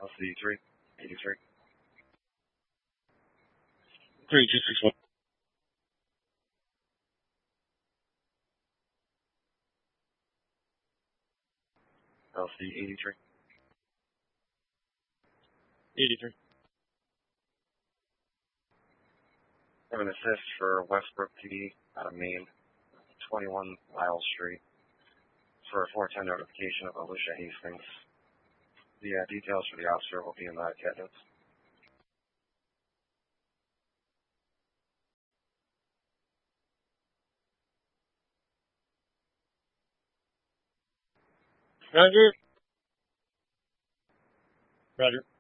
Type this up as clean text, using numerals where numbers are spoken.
LC 383. 3261. LC 83. 83. I have an assist for Westbrook PD out of Maine, 21 Lyle Street, for a 410 notification of Alicia Hastings. The details for the officer will be in the cat notes. Roger. Roger.